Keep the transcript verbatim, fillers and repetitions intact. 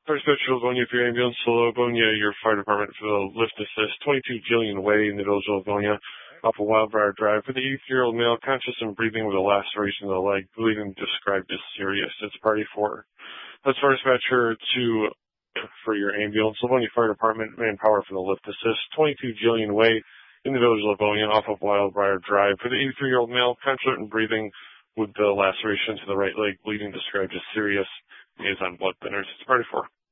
First Metro Livonia for your ambulance to Livonia, your fire department for the lift assist, twenty-two Gillian Way in the village of Livonia, off of Wildbriar Drive, for the eighty-three-year-old male, conscious and breathing with a laceration of the leg, bleeding described as serious. It's party four. That's First Metro two for your ambulance, Livonia Fire Department, manpower for the lift assist, twenty-two Gillian Way in the village of Livonia, off of Wildbriar Drive, for the eighty-three-year-old male, conscious and breathing with the laceration to the right leg, bleeding described as serious, is on blood thinners. It's party four.